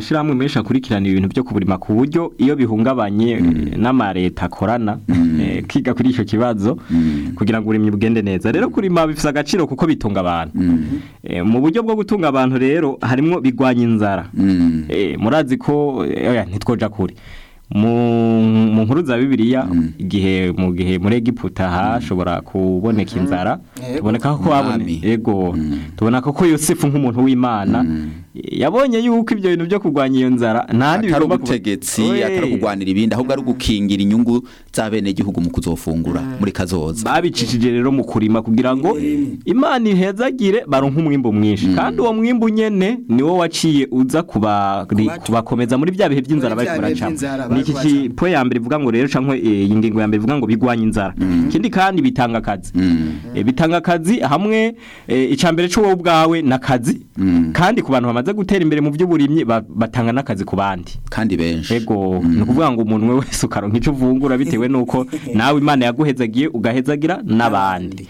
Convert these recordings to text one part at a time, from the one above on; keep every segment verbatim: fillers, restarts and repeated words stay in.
amashirahamwe menshi akurikirana ibintu byo kuburima ku buryo iyo bihungabanye mm. n'amareta akorana mm. eh, kiga kuri ico kibazo mm. kugira ngo uburimyi bugende neza rero kurima bifise agaciro kuko bitunga abantu mm. eh, mu buryo bwo gutunga abantu rero harimo bigwanya inzara mm. eh, murazi ko oya ntitwoja kuri mu mu nkuru za Bibiliya igihe mu gihe muri Egiputa hashobora kuboneka inzara tuboneka ko babone ego tubonaka ko Yosefu nk'umuntu w'Imana yabonye yuko ibyo bintu byo kurwanya iyo nzara ntandi bigomba kutegetsi atari kugwanira ibindi ahubwo ari gukingira inyungu z'abene gihugu mu kuzofungura muri kazoza babicishije rero mu kurima kugira ngo Imana ihezagire baronka umwimbo mwinshi kandi uwo mwimbo nyene niwo waciye uza kuba kubakomeza muri bya bihe by'inzara bari kuracamo niki kipo ya mbere ivuga ngo rero cankwe ingingo ya mbere ivuga ngo bigwanya inzara kindi kandi bitanga akazi bitanga akazi hamwe icambere cyo wowe ubwawe nakazi kandi ku bantu bamaze gutera imbere mu by'uburimyi batanga nakazi ku bandi kandi benshi ego no kuvuga ngo umuntu wese ukaronka ico vungura bitewe nuko nawe Imana yaguhezagiye ugahezagira nabandi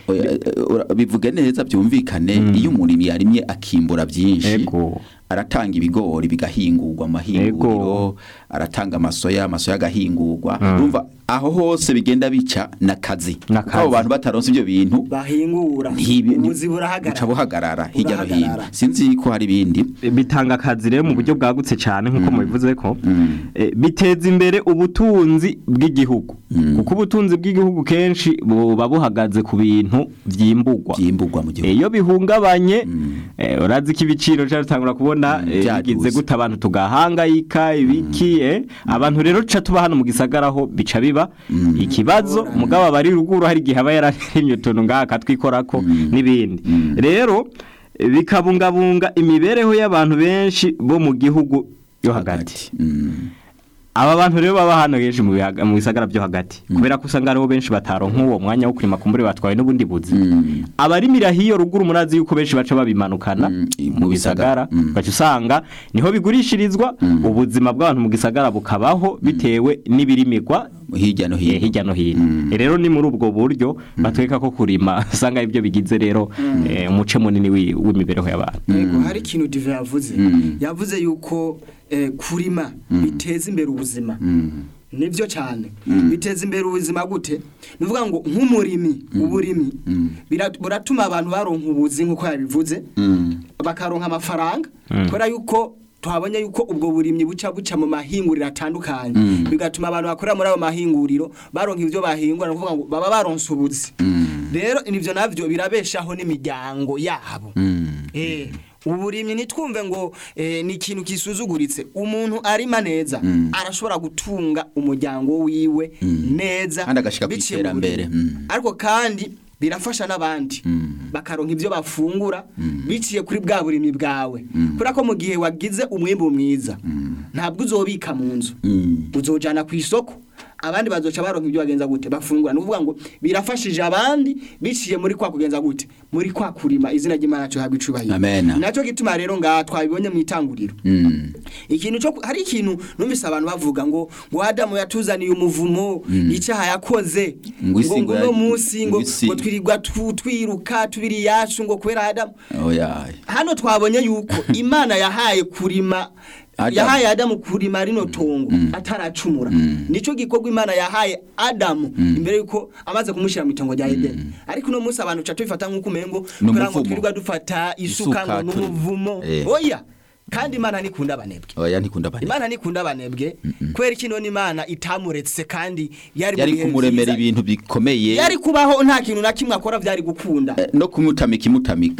bivuge neza byumvikane iyo umurimyi yarimye akimbura byinshi aratanga ibigori bigahingurwa amahinguriro aratanga amasoya amasoya agahingurwa urumva mm. aho hose bigenda bica nakazi abo bantu bataronse ibyo bintu bahingura ubuzibura hagarara hirya no hino sinzi ko hari ibindi bitanga akazi rero mu buryo bwagutse cyane nkuko mm. mubivuze ko mm. e, biteza imbere ubutunzi bw'igihugu mm. kuko ubutunzi bw'igihugu kenshi buba buhagaze ku bintu vyimburwa vyimburwa mu gihugu iyo bihungabanye mm. e, urazi ko ibiciro cyatangura kubona bigize gute abantu tugahangayika ibiki eh abantu rero ca tuba hano mu gisagara ho bica biba mm. ikibazo mugabo bari ruguru hari gihe aba yararimye tonto ngaka twikorako mm. nibindi mm. rero bikabungabunga imibereho y'abantu benshi bo mu gihugu yo hagati mm. aba bantu rero baba hano yeje mu bisagara byo hagati mm. kubera ko usanga ariho benshi bataronka uwo mwanya wo kurima kumbure batwaye n'ubundi buzi mm. abarimira hiyo ruguru murazi yuko benshi baca babimanukana mm. mu bisagara mm. baca usanga niho bigurishirizwa mm. ubuzima bw'abantu mu gisagara bukabaho bitewe n'ibirimirwa hirya no hino hirya no hino mm. rero ni muri ubwo buryo mm. batweka ko kurima usanga ibyo bigize rero mm. eh, umuce munini w'imibereho y'abantu yego hari ikintu dive yavuze mm. yavuze yuko eh, kurima mm. biteza imbere ubuzima mm. nivyo cyane mm. biteza imbere ubuzima gute nuvuga ngo nk'umurimi mm. uburimi mm. biratuma abantu baronka ubuzi nkuko yabivuze mm. bakaronka amafaranga mm. kora yuko tuhabonye yuko ubwo burimyi buca buca mu mahinguriro atandukanye mm. bigatuma abantu bakora muri ayo mahinguriro baronka ivyo bahingura no kuvuga ngo baba baronse ubuzi rero mm. nivyo navyo birabeshaho n'imiryango yabo mm. eh uburimyi nitwumve ngo eh, ni ikintu kisuzuguritse umuntu arima neza mm. arashobora gutunga umuryango wiwe mm. neza kandi agashika kwiterambere mm. ariko kandi birafasha nabandi mm. bakaronka ivyo bafungura mm. biciye kuri bwa burimyi bwawe mm. kurako mu gihe wagize umwimbo mwiza mm. ntabwo uzobika mu nzu mm. uzojana ku isoko abandi bazoca baronka ibyo bagenza gute bafungura nuvuga ngo birafashije abandi biciye muri kwa kugenza gute muri kwa kurima izina ry'Imana cyo habwa icubahiro naco gituma rero nga twabibonye mu itanguriro mm. ikintu cyo hari ikintu numvise abantu bavuga ngo ngo Adamu yatuzaniye umuvumo mm. icyaha yakoze ngo no munsi ngo ngo twirirwa twiruka tubiri yacu ngo kwera Adamu oh yeah. hano twabonye yuko Imana yahaye kurima Adam. yahaye Adamu kurima rino tongo mm. ataracumura mm. nico gikorwa Imana yahaye Adamu mm. imbere yuko amaze kumushira mu itongo rya Eden mm. ariko no munsi abantu cacu bifata nkuko umengo kurango twirirwa dufata isuka ngo n'umuvumo eh. oya kandi Imana nikunda abanebwe oya nikunda abanebwe Imana nikunda abanebwe mm -mm. kwera kino ni Imana itamuretse kandi yari yari kumuremera ibintu bikomeye yari kubaho nta kintu na kimwe akora byari gukunda eh, no kumutamika imutamika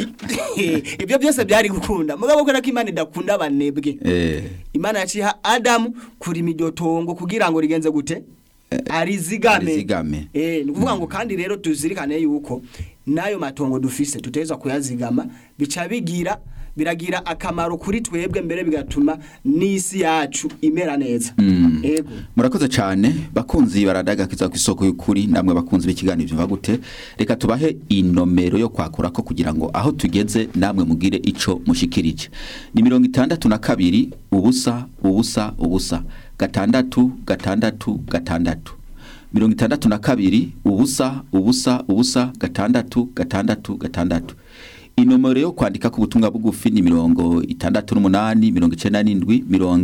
ibyo byose byari gukunda mugabo kwera ko Imana idakunda abanebwe eh. Imana yaciha Adamu kuri midyotongo kugira ngo rigenze gute eh, arizigame arizigame eh nukuvuga mm. ngo kandi rero tuzirikane yuko nayo matongo dufise tuteza kuyazigama bica bigira biragira akamaro kuri twebwe mbere bigatuma n'isi yacu imera neza mm. ego murakoze cyane bakunzi baradaga kiza ku isoko y'ukuri namwe bakunzi b'ikiganiro byo bagute reka tubahe inomero yo kwakura ko kugira ngo aho tugeze namwe mugire ico mushikirije ni mirongo itandatu na kabiri ubusa ubusa ubusa gatandatu gatandatu gatandatu mirongo itandatu na kabiri ubusa ubusa ubusa gatandatu gatandatu gatandatu inomero yo kwandika ku butumwa bugufi ni mirongo itandatu n'umunani mirongo icenda n'indwi mirongo